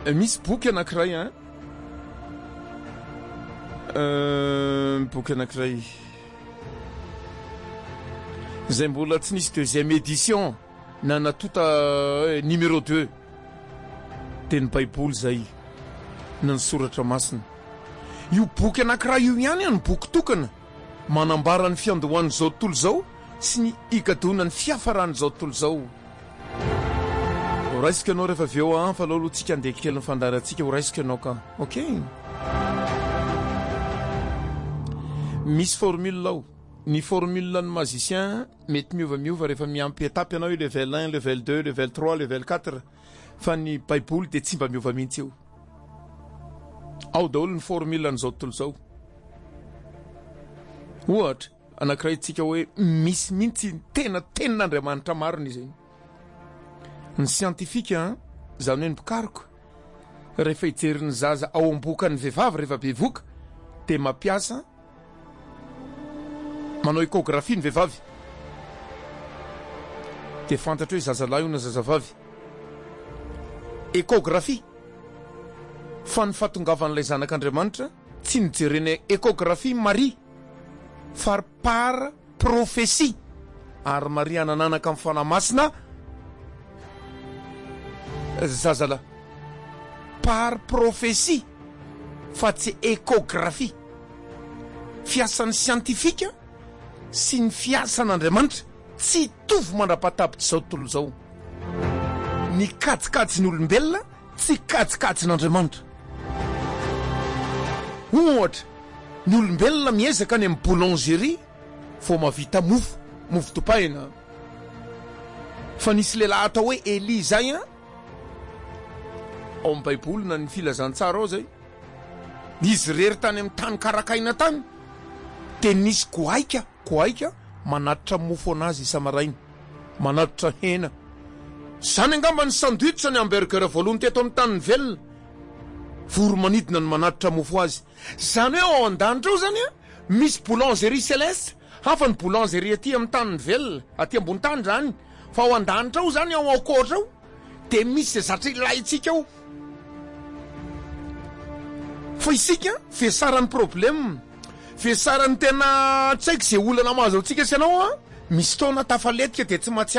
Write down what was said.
misy boky anankiray boky anankiray zay mbola tsy nisy deuxième édition na natota numéro 2 teny baiboly zay na ny soratra masina. Io boky anankiray io ihany ny boky tokana manambara ny fiandohan'izao tontolo zao sy ny ikadonany fiafaran'izao tontolo zao. Raisika anao rehefa aveo fa aloha tsika andeha kely ny fandarantsika raisika anao ka. OK. Misy formule ao. Ny formule ny magicien mety miova rehefa miampy étape anao level 1, level 2, level 3, level 4 fa ny baiboly de tsy mba miova mihitsy eo. Ao daholo ny formule an'izao tontolo zao. Ohatra anankiray tsika hoe misy mihitsy tena tenin'Andriamanitra marina izy. Ny scientifique zany hoe ny mpikaroka rehefa hijeriny zaza ao am-bokan'ny vehivavy rehefa bevoka de mampiasa manao échographie ny vehivavy de fantatra hoe zazalahy io na zazavavy. Échographie fa ny fahatongavan'ilay zanak'Andriamanitra tsy nijereny échographie Marie fa par prophétie ary Maria nananaka amin'ny fanahy masina zazalahy par prophétie fa tsy échographie. Fiasan'ny scientifique sy ny fiasan'Andriamanitra tsy tovy mandrapatapitra zao tontolo zao. Ny katsikatsin'olombelona tsy katsikatsin'Andriamanitra. Ohatra ny olombelona miezaka any amin'ny boulangerie vao mavita mofo topaina. Fa nisy lehilahy atao hoe Eli zay ao amin'ny baiboly na ny filazantsara ao zay. Izy rery tany amin'ny tany karakaina tany de nisy goaika manatitra mofo anazy isamaraina, manatitra hena. Zany angamba ny sandwich ny hamburger voalohany teto amin'ny tany velona voro manidina ny manatitra mofo azy. Zany hoe ao an-danitra ao zany misy boulangerie céleste hafa ny boulangerie aty amin'ny tany velona aty ambony tany zany, fa ao an-danitra ao zany ao akoatra ao de misy zatra ilaitsika ao. Fa isika fiasaran'ny problème, fiasaran'ny tena tsy haiko zay olana mahazo antsika sy anao misy taona tafaletika de tsy mahatsiaro